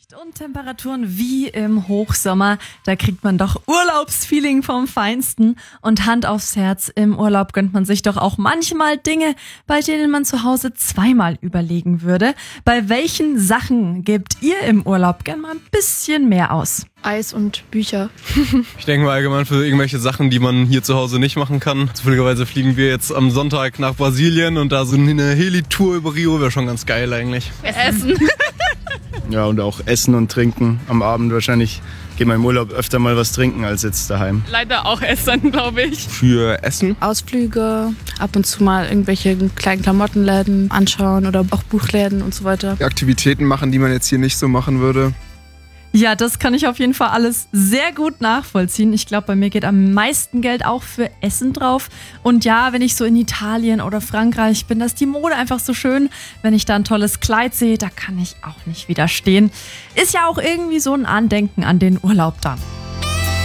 Und Temperaturen wie im Hochsommer, da kriegt man doch Urlaubsfeeling vom Feinsten. Und Hand aufs Herz, im Urlaub gönnt man sich doch auch manchmal Dinge, bei denen man zu Hause zweimal überlegen würde. Bei welchen Sachen gebt ihr im Urlaub gern mal ein bisschen mehr aus? Eis und Bücher. Ich denke mal allgemein für irgendwelche Sachen, die man hier zu Hause nicht machen kann. Zufälligerweise fliegen wir jetzt am Sonntag nach Brasilien und da so eine Heli-Tour über Rio wäre schon ganz geil eigentlich. Essen. Ja, und auch Essen und Trinken am Abend. Wahrscheinlich geht man im Urlaub öfter mal was trinken als jetzt daheim. Leider auch Essen, glaube ich. Für Essen? Ausflüge, ab und zu mal irgendwelche kleinen Klamottenläden anschauen oder auch Buchläden und so weiter. Aktivitäten machen, die man jetzt hier nicht so machen würde. Ja, das kann ich auf jeden Fall alles sehr gut nachvollziehen. Ich glaube, bei mir geht am meisten Geld auch für Essen drauf. Und ja, wenn ich so in Italien oder Frankreich bin, da ist die Mode einfach so schön. Wenn ich da ein tolles Kleid sehe, da kann ich auch nicht widerstehen. Ist ja auch irgendwie so ein Andenken an den Urlaub dann.